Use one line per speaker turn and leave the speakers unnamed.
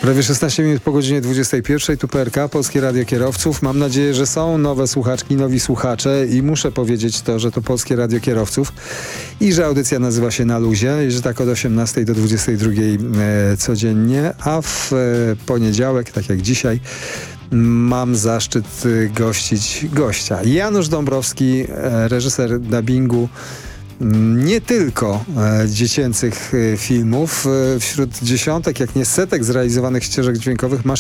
Prawie 16 minut po godzinie 21. Tu PRK, Polskie Radio Kierowców. Mam nadzieję, że są nowe słuchaczki, nowi słuchacze i muszę powiedzieć to, że to Polskie Radio Kierowców i że audycja nazywa się Na Luzie i że tak od 18 do 22 codziennie, a w poniedziałek, tak jak dzisiaj, mam zaszczyt gościć gościa. Janusz Dąbrowski, reżyser dubbingu nie tylko dziecięcych filmów. Wśród dziesiątek, jak nie setek zrealizowanych ścieżek dźwiękowych masz